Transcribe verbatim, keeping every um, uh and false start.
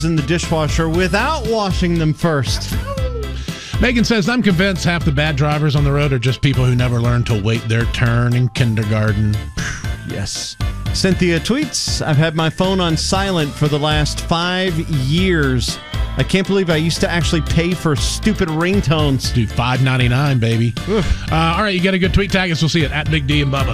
in the dishwasher without washing them first. Megan says, I'm convinced half the bad drivers on the road are just people who never learned to wait their turn in kindergarten. Yes. Cynthia tweets, I've had my phone on silent for the last five years. I can't believe I used to actually pay for stupid ringtones. Do five ninety-nine, baby. Uh, all right, you got a good tweet. Tag us. We'll see it at Big D and Bubba.